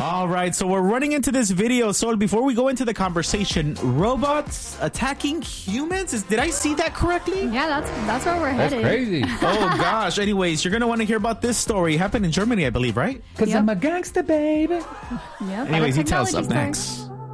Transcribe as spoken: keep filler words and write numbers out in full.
All right, so we're running into this video. So before we go into the conversation, robots attacking humans? Is, did I see that correctly? Yeah, that's that's where we're That's headed. crazy. Oh, gosh. Anyways, you're going to want to hear about this story. It happened in Germany, I believe, right? Because Yep. I'm a gangster, baby. Yep. Anyways, The he tells us up technology next. store.